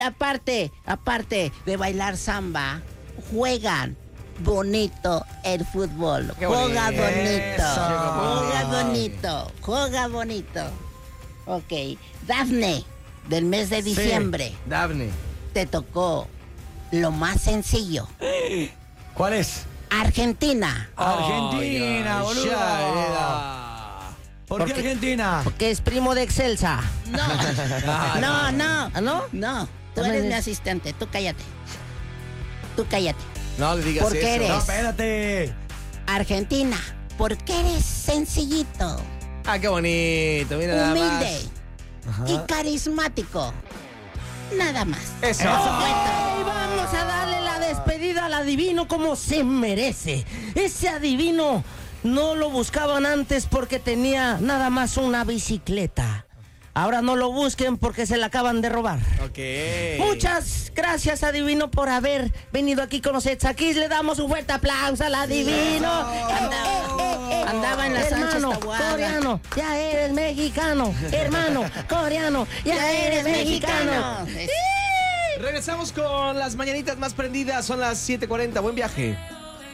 aparte de bailar samba, juegan bonito el fútbol. Juega bonito. Ok, Dafne, del mes de diciembre. Sí, Dafne. Te tocó lo más sencillo. ¿Cuál es? Argentina. Argentina, boludo. ¿Por qué Argentina? Porque es primo de Excelsa. No. No. Tú eres mi asistente. Tú cállate. No le digas ¿Por qué eso. eres? No, espérate. Argentina, porque eres sencillito, Ah, qué bonito. Mira nada humilde más. y carismático. Nada más. Eso. ¡Ay, vamos a darle la despedida al adivino como se merece! Ese adivino no lo buscaban antes porque tenía nada más una bicicleta. Ahora no lo busquen porque se la acaban de robar. Ok. Muchas gracias, adivino, por haber venido aquí con nosotros. Aquí le damos un fuerte aplauso al adivino. Andaba en la Sánchez Hermano Taboada. coreano, ya eres mexicano. Hermano coreano, ya eres mexicano. Regresamos con las mañanitas más prendidas. Son las 7:40. Buen viaje.